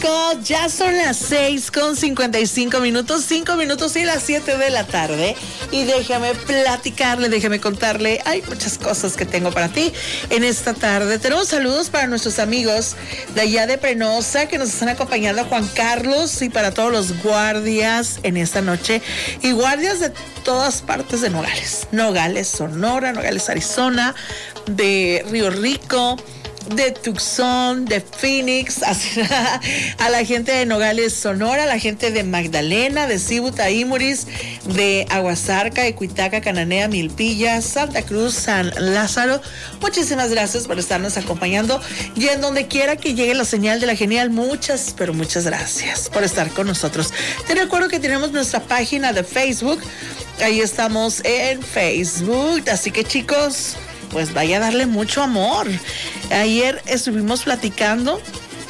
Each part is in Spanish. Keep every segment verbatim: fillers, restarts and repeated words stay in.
Ya son las seis con cincuenta y cinco minutos, cinco minutos y las siete de la tarde. Y déjame platicarle, déjame contarle, hay muchas cosas que tengo para ti en esta tarde. Tenemos saludos para nuestros amigos de allá de Prenosa que nos están acompañando, Juan Carlos, y para todos los guardias en esta noche. Y guardias de todas partes de Nogales. Nogales, Sonora, Nogales, Arizona, de Río Rico, de Tucson, de Phoenix, a la gente de Nogales, Sonora, a la gente de Magdalena, de Cibuta, Imuris, de Aguasarca, de Cuitaca, Cananea, Milpilla, Santa Cruz, San Lázaro. Muchísimas gracias por estarnos acompañando y en donde quiera que llegue la señal de la genial, muchas, pero muchas gracias por estar con nosotros. Te recuerdo que tenemos nuestra página de Facebook, ahí estamos en Facebook, así que chicos, pues vaya a darle mucho amor. Ayer estuvimos platicando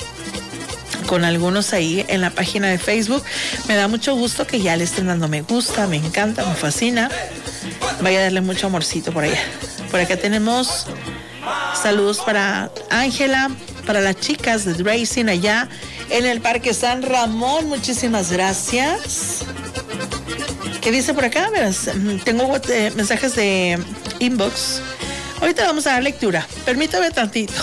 con algunos ahí en la página de Facebook. Me da mucho gusto que ya le estén dando me gusta, me encanta, me fascina. Vaya a darle mucho amorcito por allá. Por acá tenemos saludos para Ángela, para las chicas de Racing allá en el Parque San Ramón. Muchísimas gracias. ¿Qué dice por acá? Verás, tengo eh, mensajes de inbox. Ahorita vamos a dar lectura. Permítame tantito.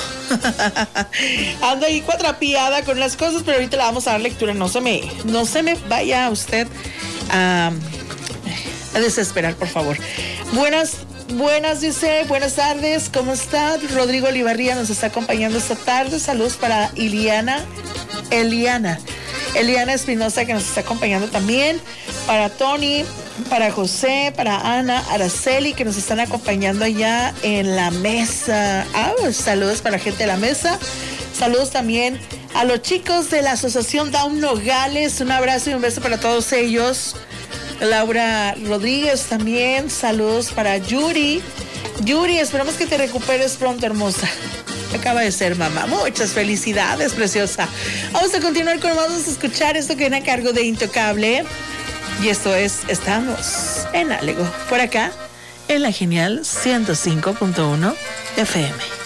Ando ahí cuatrapiada con las cosas, pero ahorita le vamos a dar lectura. No se me, no se me vaya usted a, a desesperar, por favor. Buenas, buenas, dice. Buenas tardes. ¿Cómo está? Rodrigo Olivarría nos está acompañando esta tarde. Saludos para Iliana. Eliana. Eliana Espinosa, que nos está acompañando también. Para Tony, para José, para Ana, Araceli, que nos están acompañando allá en la mesa. Ah, saludos para la gente de la mesa. Saludos también a los chicos de la Asociación Down Nogales. Un abrazo y un beso para todos ellos. Laura Rodríguez también. Saludos para Yuri. Yuri, esperamos que te recuperes pronto, hermosa. Acaba de ser mamá. Muchas felicidades, preciosa. Vamos a continuar con, vamos a escuchar esto que viene a cargo de Intocable. Y esto es, estamos en Alego, por acá, en la genial ciento cinco punto uno F M.